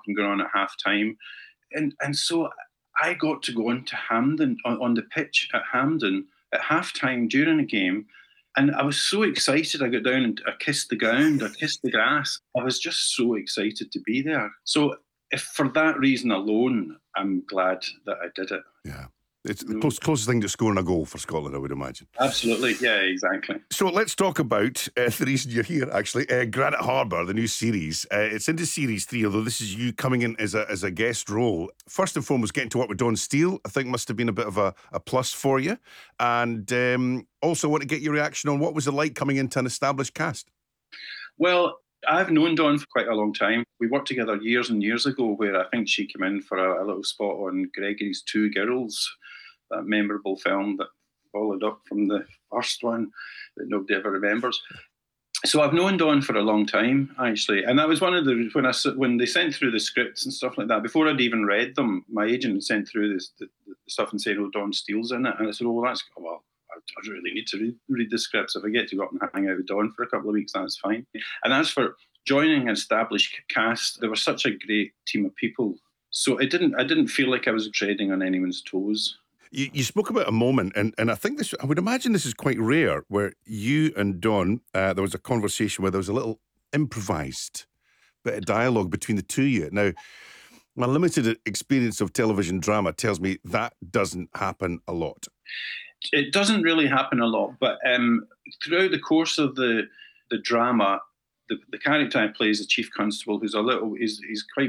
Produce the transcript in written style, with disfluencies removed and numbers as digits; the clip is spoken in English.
up and going on at half time. And so I got to go into Hampden on the pitch at Hampden at half time during a game. And I was so excited. I got down and I kissed the ground, I kissed the grass. I was just so excited to be there. So if for that reason alone, I'm glad that I did it. Yeah. It's the closest thing to scoring a goal for Scotland, I would imagine. Absolutely. Yeah, exactly. So let's talk about the reason you're here, actually. Granite Harbour, the new series. It's into series 3, although this is you coming in as a guest role. First and foremost, getting to work with Don Steele, I think must have been a bit of a plus for you. And also want to get your reaction on what was it like coming into an established cast? Well, I've known Dawn for quite a long time. We worked together years and years ago where I think she came in for a little spot on Gregory's Two Girls, that memorable film that followed up from the first one that nobody ever remembers. So I've known Dawn for a long time, actually. And that was one of the, when they sent through the scripts and stuff like that, before I'd even read them, my agent had sent through the stuff and said, oh, Dawn Steele's in it. And I said, oh, well, I really need to read the scripts. If I get to go up and hang out with Dawn for a couple of weeks, that's fine. And as for joining an established cast, there was such a great team of people. So I didn't feel like I was treading on anyone's toes. You spoke about a moment, and I think I would imagine this is quite rare, where you and Dawn, there was a conversation where there was a little improvised bit of dialogue between the two of you. Now, my limited experience of television drama tells me that doesn't happen a lot. It doesn't really happen a lot, but throughout the course of the drama, the character I play is a chief constable who's he's quite